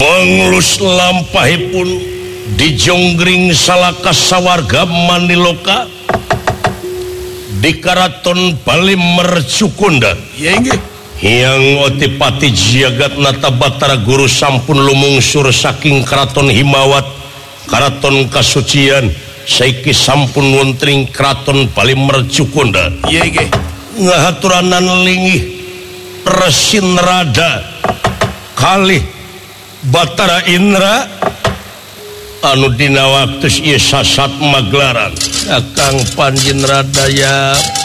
menglus lampahipun dijonggring salaka sawarga Maniloka di Karaton Palimer Cukunda yang otipati jagat nata Batara Guru sampun lumungsur saking Karaton Himawat Karaton Kasucian saiki sampun wontring Karaton Palimer Cukunda ngahaturanan linggih Resin Rada kalih Batara Indra anu dina waktu ieu sasat maglaran Kakang Panjenradaya